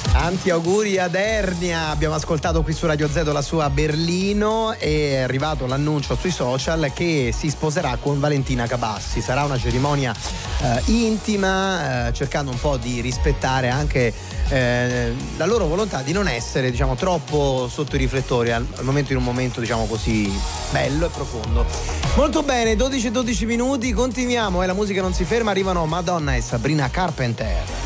Tanti auguri ad Ernia. Abbiamo ascoltato qui su Radio Z la sua Berlino. È arrivato l'annuncio sui social che si sposerà con Valentina Cabassi. Sarà una cerimonia intima, cercando un po' di rispettare anche la loro volontà di non essere, diciamo, troppo sotto i riflettori al momento, in un momento, diciamo così, bello e profondo. Molto bene, 12 minuti, continuiamo e la musica non si ferma. Arrivano Madonna e Sabrina Carpenter.